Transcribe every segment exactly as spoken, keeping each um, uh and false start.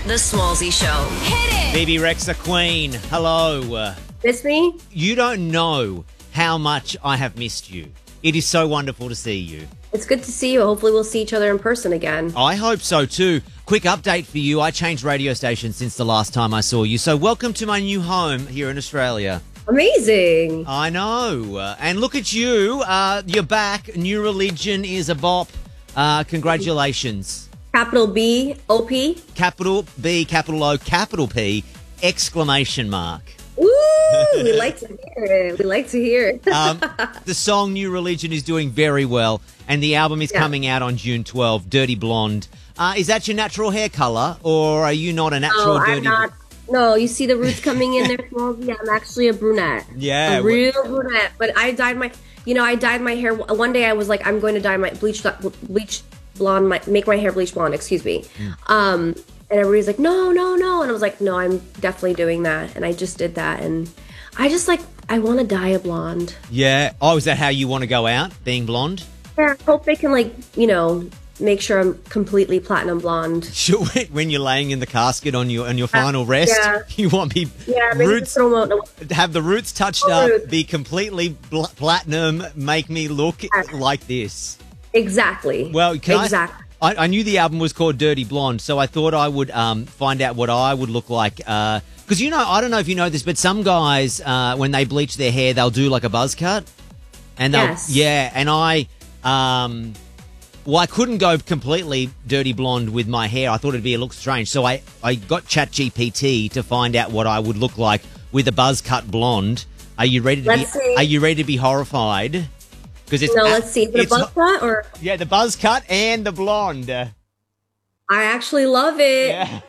The Smallzy Show. Hit it! Bebe Rexha Queen, hello. Miss me? You don't know how much I have missed you. It is so wonderful to see you. It's good to see you. Hopefully we'll see each other in person again. I hope so too. Quick update for you. I changed radio stations since the last time I saw you. So welcome to my new home here in Australia. Amazing. I know. Uh, and look at you. Uh, you're back. New Religion is a bop. Uh, congratulations. Capital B, O P. Capital B, capital O, capital P, exclamation mark. Ooh, we like to hear it. We like to hear it. um, the song New Religion is doing very well, and the album is Yeah. coming out on June twelfth, Dirty Blonde. Uh, is that your natural hair colour, or are you not a natural No, dirty I'm not. No, you see the roots coming in there, Smallzy? I'm actually a brunette. Yeah. A real brunette. But I dyed my, you know, I dyed my hair. One day I was like, I'm going to dye my, bleach, bleach blonde, my, make my hair bleach blonde, excuse me. Mm. Um, and everybody's like, no, no, no. And I was like, no, I'm definitely doing that. And I just did that. And I just like, I want to dye a blonde. Yeah. Oh, is that how you want to go out, being blonde? Yeah, I hope they can, like, you know, make sure I'm completely platinum blonde. Sure. When you're laying in the casket on your on your final rest, yeah. you want me Yeah, maybe roots just throw them out. have the roots touched Oh, up, roots. be completely bl- platinum, make me look like this. Exactly. Well, can exactly. I, I? I knew the album was called Dirty Blonde, so I thought I would um, find out what I would look like. Because, you know, I don't know if you know this, but some guys, uh, when they bleach their hair, they'll do like a buzz cut. And they'll, Yes. Yeah, and I... Um, well, I couldn't go completely dirty blonde with my hair. I thought it'd be a look strange. So I, I got ChatGPT to find out what I would look like with a buzz cut blonde. Are you ready to Let's be see. Are you ready to be horrified? Because it's No, a- let's see. Is it a it's- buzz cut or? Yeah, the buzz cut and the blonde. I actually love it. Yeah.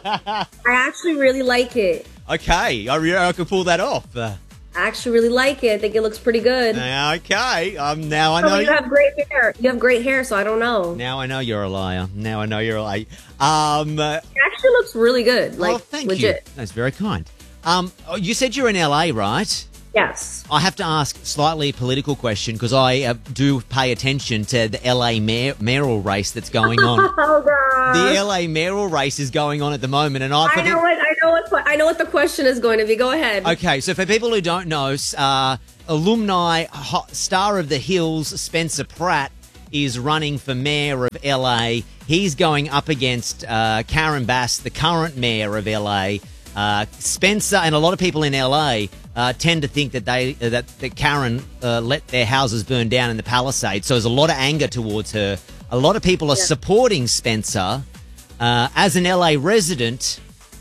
I actually really like it. Okay, I, re- I could pull that off. Uh, I actually really like it. I think it looks pretty good. okay, um, now I Oh, know. you have great hair. You have great hair, so I don't know. Now I know you're a liar. Now I know you're a liar. Um, uh, It actually looks really good. Like, oh, thank legit. you. That's very kind. Um, oh, you said you're in L A, right? Yes. I have to ask a slightly political question because I uh, do pay attention to the L A mayor- mayoral race that's going on. Oh god. The L A mayoral race is going on at the moment, and I. I know what I know what que- I know what the question is going to be. Go ahead. Okay, so for people who don't know, uh, alumni ho- star of the Hills, Spencer Pratt, is running for mayor of L A. He's going up against uh, Karen Bass, the current mayor of L A. Uh, Spencer and a lot of people in L A uh, tend to think that they uh, that, that Karen uh, let their houses burn down in the Palisades. So there's a lot of anger towards her. A lot of people are Yeah. supporting Spencer. Uh, as an L A resident,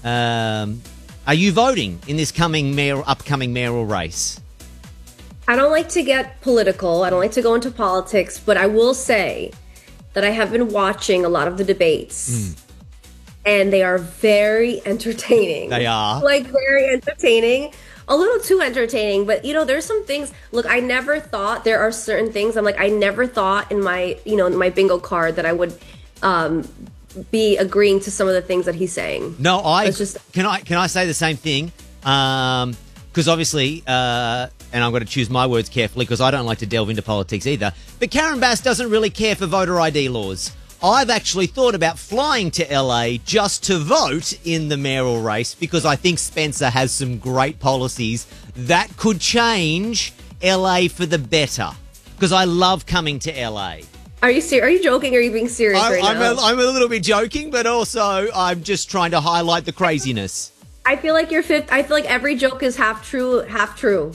um, are you voting in this coming mayor, upcoming mayoral race? I don't like to get political. I don't like to go into politics, but I will say that I have been watching a lot of the debates. And they are very entertaining. They are. Like, very entertaining. A little too entertaining, but, you know, there's some things. Look, I never thought there are certain things. I'm like, I never thought in my, you know, in my bingo card that I would um, be agreeing to some of the things that he's saying. No, I It's just- can I can I say the same thing? Because obviously, uh, and I'm going to choose my words carefully because I don't like to delve into politics either. But Karen Bass doesn't really care for voter I D laws. I've actually thought about flying to L A just to vote in the mayoral race because I think Spencer has some great policies that could change L A for the better. Because I love coming to L A. Are you ser- Are you joking or are you being serious I, right I'm, now? a, I'm a little bit joking, but also I'm just trying to highlight the craziness. I feel like you're fifth. I feel like every joke is half true, half true.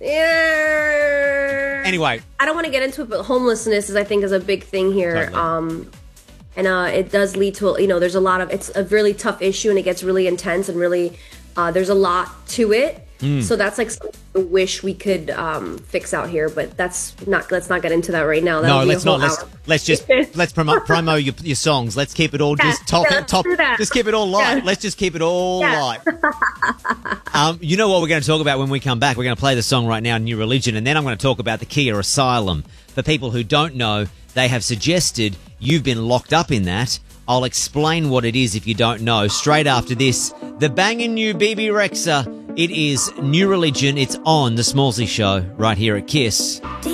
Yeah. Anyway. I don't want to get into it, but homelessness is, I think, is a big thing here. Totally. Um, and uh, it does lead to, you know, there's a lot of, it's a really tough issue and it gets really intense and really, uh, there's a lot to it. Mm. So that's like something I wish we could um, fix out here, but that's not, let's not get into that right now. That'll No, be a let's not. whole Let's hour. let's just let's promote promo your, your songs. Let's keep it all just top yeah, let's top. do that. Just keep it all light. Yeah. Let's just keep it all Yeah. light. um, you know what we're going to talk about when we come back? We're going to play the song right now, New Religion, and then I'm going to talk about the Kia Asylum. For people who don't know, they have suggested you've been locked up in that. I'll explain what it is if you don't know. Straight after this, the banging new Bebe Rexha. It is New Religion. It's on The Smallzy Show right here at Kiss.